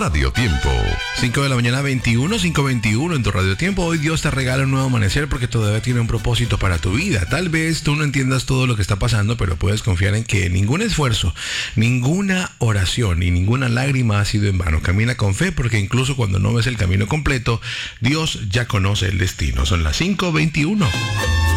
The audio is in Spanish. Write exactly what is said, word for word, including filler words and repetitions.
Radio Tiempo. cinco de la mañana, veintiuno, cinco veintiuno en tu Radio Tiempo. Hoy Dios te regala un nuevo amanecer porque todavía tiene un propósito para tu vida. Tal vez tú no entiendas todo lo que está pasando, pero puedes confiar en que ningún esfuerzo, ninguna oración y ninguna lágrima ha sido en vano. Camina con fe porque incluso cuando no ves el camino completo, Dios ya conoce el destino. Son las cinco veintiuno.